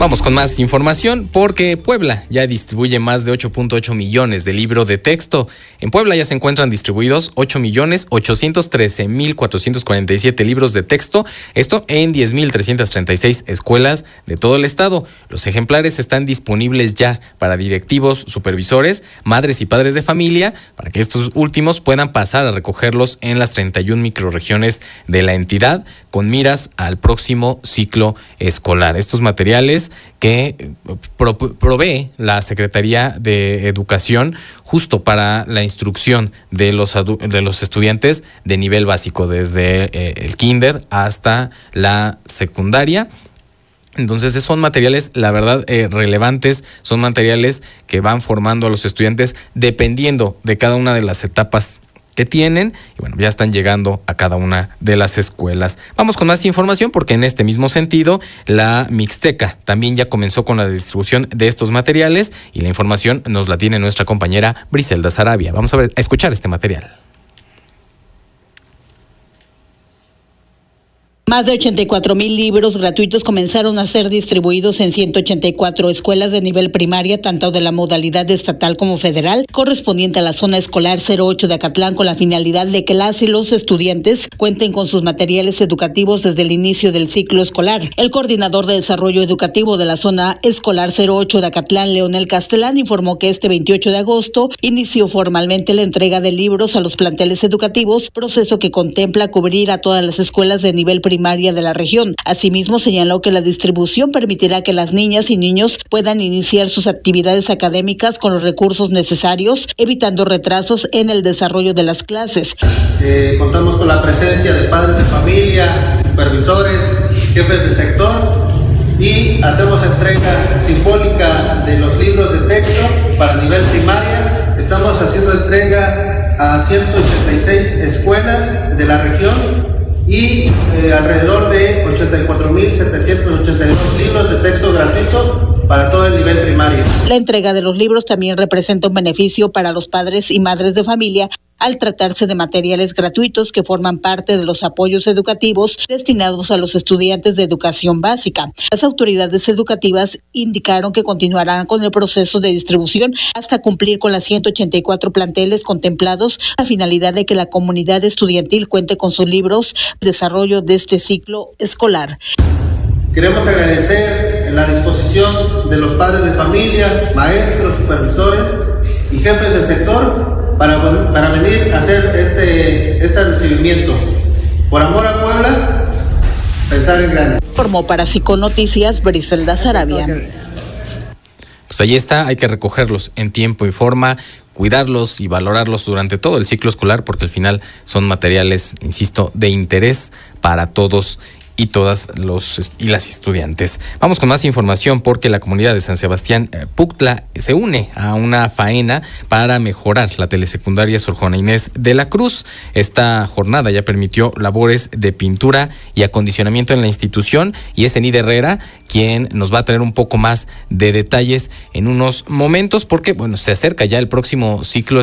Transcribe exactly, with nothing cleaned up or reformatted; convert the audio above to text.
Vamos con más información porque Puebla ya distribuye más de ocho punto ocho millones de libros de texto. En Puebla ya se encuentran distribuidos ocho millones ochocientos trece mil cuatrocientos cuarenta y siete libros de texto, esto en diez mil trescientas treinta y seis escuelas de todo el estado. Los ejemplares están disponibles ya para directivos, supervisores, madres y padres de familia, para que estos últimos puedan pasar a recogerlos en las treinta y una microrregiones de la entidad con miras al próximo ciclo escolar. Estos materiales que pro, provee la Secretaría de Educación justo para la instrucción de los, de los estudiantes de nivel básico, desde eh, el kinder hasta la secundaria. Entonces son materiales, la verdad, eh, relevantes, son materiales que van formando a los estudiantes dependiendo de cada una de las etapas que tienen, y bueno, ya están llegando a cada una de las escuelas. Vamos con más información porque en este mismo sentido, la Mixteca también ya comenzó con la distribución de estos materiales y la información nos la tiene nuestra compañera Briselda Sarabia. Vamos a ver, a escuchar este material. Más de ochenta y cuatro mil libros gratuitos comenzaron a ser distribuidos en ciento ochenta y cuatro escuelas de nivel primaria, tanto de la modalidad estatal como federal, correspondiente a la zona escolar cero ocho de Acatlán, con la finalidad de que las y los estudiantes cuenten con sus materiales educativos desde el inicio del ciclo escolar. El coordinador de desarrollo educativo de la zona escolar cero ocho de Acatlán, Leonel Castelán, informó que este veintiocho de agosto inició formalmente la entrega de libros a los planteles educativos, proceso que contempla cubrir a todas las escuelas de nivel primaria primaria de la región. Asimismo, señaló que la distribución permitirá que las niñas y niños puedan iniciar sus actividades académicas con los recursos necesarios, evitando retrasos en el desarrollo de las clases. Eh, contamos con la presencia de padres de familia, supervisores, jefes de sector y hacemos entrega simbólica de los libros de texto para nivel primaria. Estamos haciendo entrega a ciento ochenta y seis escuelas de la región y eh, alrededor de ochenta y cuatro mil setecientos ochenta y dos libros de texto gratuito para todo el nivel primario. La entrega de los libros también representa un beneficio para los padres y madres de familia al tratarse de materiales gratuitos que forman parte de los apoyos educativos destinados a los estudiantes de educación básica. Las autoridades educativas indicaron que continuarán con el proceso de distribución hasta cumplir con las ciento ochenta y cuatro planteles contemplados, a la finalidad de que la comunidad estudiantil cuente con sus libros de desarrollo de este ciclo escolar. Queremos agradecer la disposición de los padres de familia, maestros, supervisores y jefes de sector Para, para venir a hacer este, este recibimiento. Por amor a Puebla, pensar en grande. Formó para Psiconoticias Briselda Sarabia. Pues ahí está, hay que recogerlos en tiempo y forma, cuidarlos y valorarlos durante todo el ciclo escolar, porque al final son materiales, insisto, de interés para todos y todas los y las estudiantes. Vamos con más información porque la comunidad de San Sebastián eh, Puctla se une a una faena para mejorar la telesecundaria Sor Juana Inés de la Cruz. Esta jornada ya permitió labores de pintura y acondicionamiento en la institución y es Enid Herrera quien nos va a traer un poco más de detalles en unos momentos porque bueno, se acerca ya el próximo ciclo